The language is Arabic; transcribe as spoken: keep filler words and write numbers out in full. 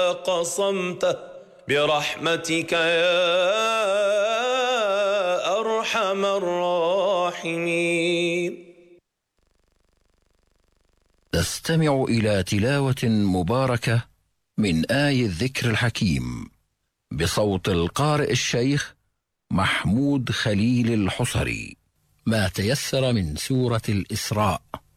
قصمته برحمتك يا أرحم الراحمين. تستمع إلى تلاوة مباركة من آي الذكر الحكيم بصوت القارئ الشيخ محمود خليل الحصري، ما تيسر من سورة الإسراء.